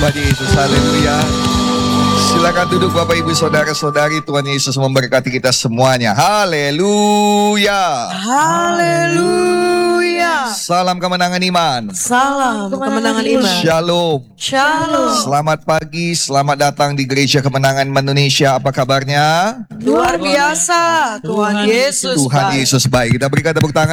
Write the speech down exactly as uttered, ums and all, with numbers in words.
Tuhan Yesus, haleluya. Silakan duduk Bapak Ibu Saudara-saudari. Tuhan Yesus memberkati kita semuanya. Haleluya. Haleluya. Salam kemenangan iman. Salam kemenangan iman. Shalom. Shalom. Selamat pagi, selamat datang di Gereja Kemenangan Indonesia. Apa kabarnya? Luar biasa. Tuhan Yesus Tuhan baik. Yesus baik. Kita berikan tepuk tangan